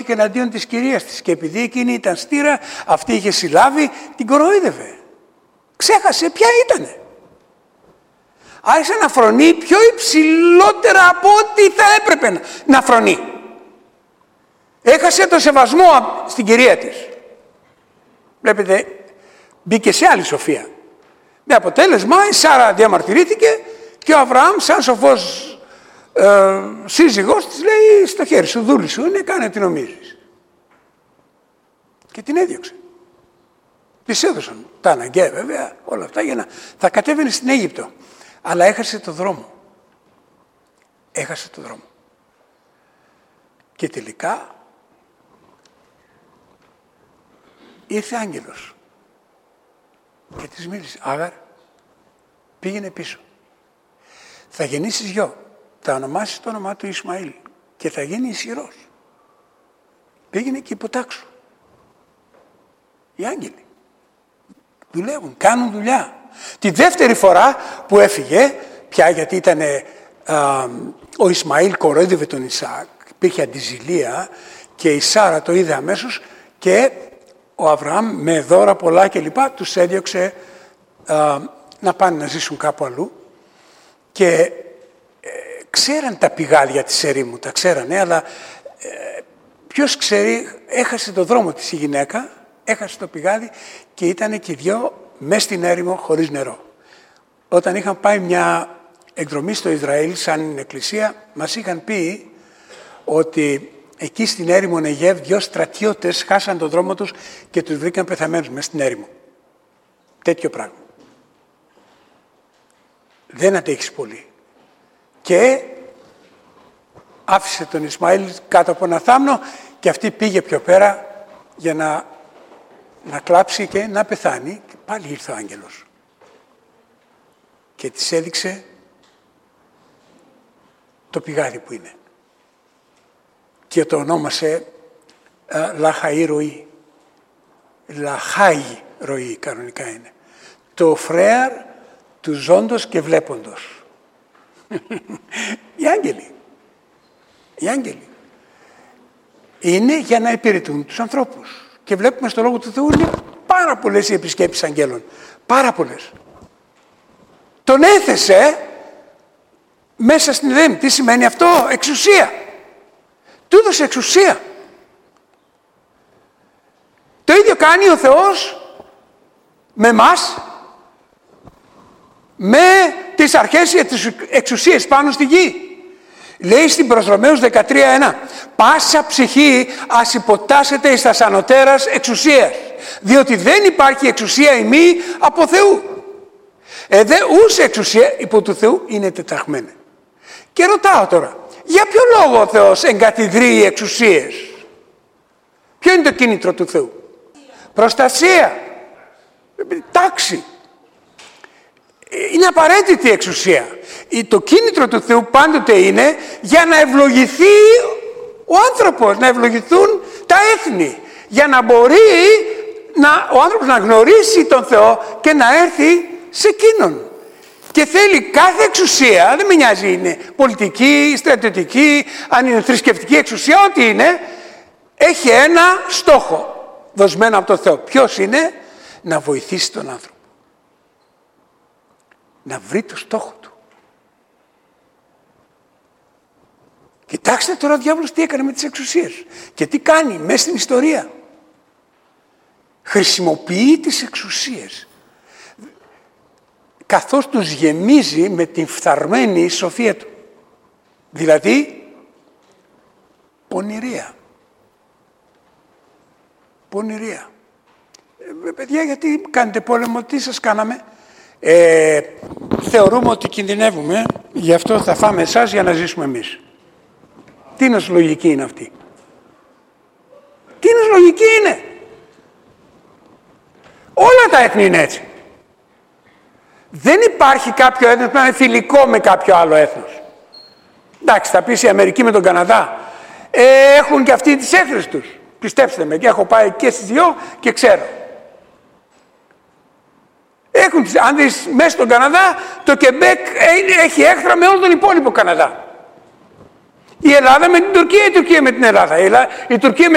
και εναντίον της κυρίας της. Και επειδή εκείνη ήταν στήρα, αυτή είχε συλλάβει, την κοροϊδεύε. Ξέχασε ποια ήτανε. Άρχισε να φρονεί πιο υψηλότερα από ό,τι θα έπρεπε να φρονεί. Έχασε το σεβασμό στην κυρία της. Βλέπετε, μπήκε σε άλλη σοφία. Με αποτέλεσμα η Σάρα διαμαρτυρήθηκε και ο Αβραάμ σαν σοφός σύζυγός της λέει στο χέρι σου, δούλη σου είναι, κάνε τι νομίζεις. Και την έδιωξε. Της έδωσαν τα αναγκαία βέβαια όλα αυτά για να θα κατέβαινε στην Αίγυπτο. Αλλά έχασε το δρόμο. Έχασε το δρόμο. Και τελικά ήρθε άγγελος και της μίλησε. Άγαρ, πήγαινε πίσω. Θα γεννήσεις γιο. Θα ονομάσεις το όνομά του Ισμαήλ και θα γίνει ισχυρός. Πήγαινε και υποτάξου. Οι άγγελοι δουλεύουν, κάνουν δουλειά. Τη δεύτερη φορά που έφυγε, πια γιατί ήταν ο Ισμαήλ κορόιδευε τον Ισαάκ, υπήρχε αντιζηλία και η Σάρα το είδε αμέσως και ο Αβραάμ με δώρα πολλά κλπ. Τους έδιωξε να πάνε να ζήσουν κάπου αλλού και ξέραν τα πηγάδια της ερήμου, τα ξέρανε, αλλά ποιος ξέρει, έχασε το δρόμο της η γυναίκα, έχασε το πηγάδι και ήταν και οι δυο μες στην έρημο χωρίς νερό. Όταν είχαν πάει μια εκδρομή στο Ισραήλ σαν εκκλησία, μας είχαν πει ότι εκεί στην έρημο Νεγεύ δυο στρατιώτες χάσαν τον δρόμο τους και τους βρήκαν πεθαμένους μες στην έρημο. Τέτοιο πράγμα. Δεν αντέχεις πολύ. Και άφησε τον Ισμαήλ κάτω από ένα θάμνο και αυτή πήγε πιο πέρα για να κλάψει και να πεθάνει. Και πάλι ήρθε ο άγγελος και της έδειξε το πηγάδι που είναι και το ονόμασε Λαχαή ροή. Λαχάη ροή κανονικά είναι. Το φρέαρ του ζώντος και βλέποντος. Οι άγγελοι. Οι άγγελοι. Είναι για να υπηρετούν τους ανθρώπους. Και βλέπουμε στο Λόγο του Θεού είναι πάρα πολλές οι επισκέψεις αγγέλων. Πάρα πολλές. Τον έθεσε μέσα στην Εδέμ. Τι σημαίνει αυτό? Εξουσία. Του έδωσε εξουσία. Το ίδιο κάνει ο Θεός με εμάς, με τις αρχές και τις εξουσίες πάνω στη γη. Λέει στην προς Ρωμαίους 13:1 «Πάσα ψυχή ας υποτάσσεται εις τας ανωτέρας εξουσίας, διότι δεν υπάρχει εξουσία ημί από Θεού. Δε ους εξουσία υπό του Θεού είναι τεταγμένη». Και ρωτάω τώρα, για ποιο λόγο ο Θεός εγκαθιδρύει εξουσίες? Ποιο είναι το κίνητρο του Θεού? Προστασία, τάξη. Είναι απαραίτητη η εξουσία. Το κίνητρο του Θεού πάντοτε είναι για να ευλογηθεί ο άνθρωπος, να ευλογηθούν τα έθνη, για να μπορεί ο άνθρωπος να γνωρίσει τον Θεό και να έρθει σε εκείνον. Και θέλει κάθε εξουσία, δεν με νοιάζει είναι πολιτική, στρατιωτική, αν είναι θρησκευτική εξουσία, ό,τι είναι, έχει ένα στόχο δοσμένο από τον Θεό. Ποιος είναι? Να βοηθήσει τον άνθρωπο. Να βρει το στόχο του. Κοιτάξτε τώρα ο διάβολος τι έκανε με τις εξουσίες και τι κάνει μέσα στην ιστορία. Χρησιμοποιεί τις εξουσίες καθώς τους γεμίζει με την φθαρμένη σοφία του. Δηλαδή πονηρία. Πονηρία. Παιδιά, γιατί κάνετε πόλεμο, τι σας κάναμε? Θεωρούμε ότι κινδυνεύουμε, γι' αυτό θα φάμε εσάς για να ζήσουμε εμείς. Τι είναι λογική είναι αυτή? Τι είναι λογική είναι? Όλα τα έθνη είναι έτσι. Δεν υπάρχει κάποιο έθνος που είναι φιλικό με κάποιο άλλο έθνος. Εντάξει, θα πεις η Αμερική με τον Καναδά. Έχουν και αυτοί τις έθνες τους. Πιστέψτε με, και έχω πάει και στις δυο και ξέρω. Αν δεις μέσα στον Καναδά, το Κεμπέκ έχει έχθρα με όλο τον υπόλοιπο Καναδά. Η Ελλάδα με την Τουρκία, η Τουρκία με την Ελλάδα. Η Τουρκία